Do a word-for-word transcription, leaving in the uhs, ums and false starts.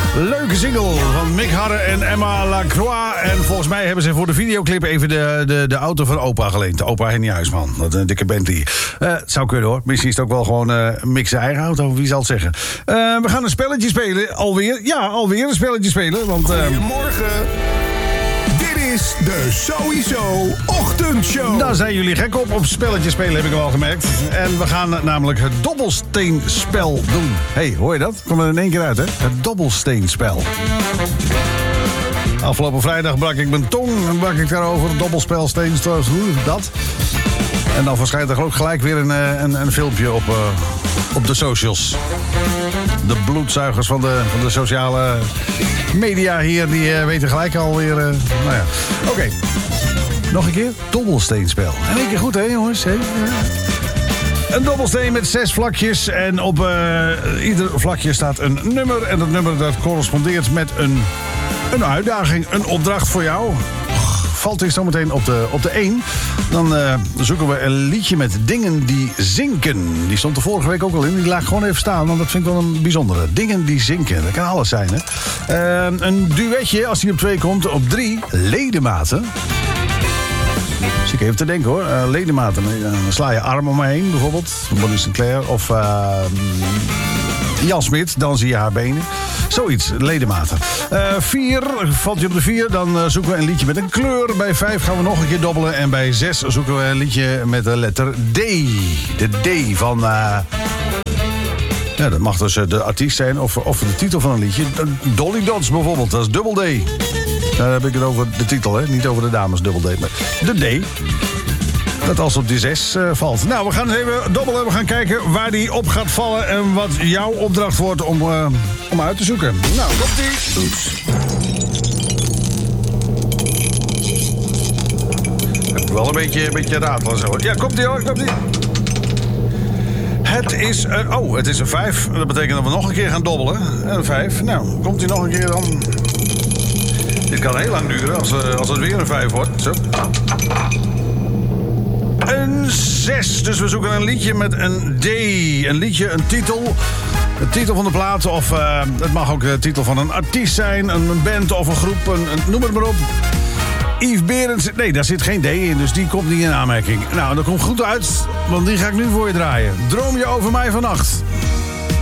Leuke single van Mick Harre en Emma Lacroix. En volgens mij hebben ze voor de videoclip even de, de, de auto van opa geleend. De opa Henny Huisman. Dat is een dikke Bentley. Uh, het zou kunnen hoor. Misschien is het ook wel gewoon uh, Mick's eigen auto. Wie zal het zeggen? Uh, we gaan een spelletje spelen. Alweer. Ja, alweer een spelletje spelen. Want, uh, Goedemorgen. Dit is de Sowieso Ochtendshow. Daar zijn jullie gek op. Op spelletje spelen heb ik al gemerkt. En we gaan namelijk het dobbelsteenspel doen. Hé, hey, hoor je dat? Kom er in één keer uit, hè? Het dobbelsteenspel. Afgelopen vrijdag brak ik mijn tong en brak ik daarover. Dobbelspel, steenstoot, hoe dat. En dan verschijnt er ook gelijk weer een, een, een filmpje op, uh, op de socials. De bloedzuigers van de, van de sociale media hier, die uh, weten gelijk alweer... Uh, nou ja, oké. Okay. Nog een keer. Dobbelsteenspel. En één keer goed, hè jongens? Hè? Ja. Een dobbelsteen met zes vlakjes. En op uh, ieder vlakje staat een nummer. En dat nummer dat correspondeert met een, een uitdaging. Een opdracht voor jou. Valt hij zometeen op de, op de één. Dan uh, zoeken we een liedje met dingen die zinken. Die stond er vorige week ook al in. Die laat gewoon even staan, want dat vind ik wel een bijzondere. Dingen die zinken. Dat kan alles zijn, hè. Uh, een duetje, als die op twee komt. Op drie, ledematen. Dus ik even te denken, hoor. Uh, ledematen. Dan sla je arm om me heen, bijvoorbeeld. Bonnie Sinclair. Of uh, Jan Smit. Dan zie je haar benen. Zoiets, ledematen. Uh, vier, valt je op de vier, dan uh, zoeken we een liedje met een kleur. Bij vijf gaan we nog een keer dobbelen. En bij zes zoeken we een liedje met de letter D. De D van... Uh... Ja, dat mag dus uh, de artiest zijn of, of de titel van een liedje. Dolly Dots bijvoorbeeld, dat is dubbel D. Daar heb ik het over de titel, hè? Niet over de dames dubbel D, maar de D. Dat als op die zes uh, valt. Nou, we gaan eens even dobbelen. We gaan kijken waar die op gaat vallen. En wat jouw opdracht wordt om, uh, om uit te zoeken. Nou, komt-ie. Oeps. Heb wel een beetje, een beetje ratelen zo. Ja, komt-ie hoor, komt-ie. Het is een... Oh, het is een vijf. Dat betekent dat we nog een keer gaan dobbelen. Een vijf. Nou, komt-ie nog een keer dan... Dit kan heel lang duren als, uh, als het weer een vijf wordt. Zo. Een zes. Dus we zoeken een liedje met een D. Een liedje, een titel. De titel van de plaat. Of uh, het mag ook de titel van een artiest zijn. Een band of een groep. Een, een, noem het maar op. Yves Berends. Nee, daar zit geen D in. Dus die komt niet in aanmerking. Nou, dat komt goed uit. Want die ga ik nu voor je draaien. Droom je over mij vannacht.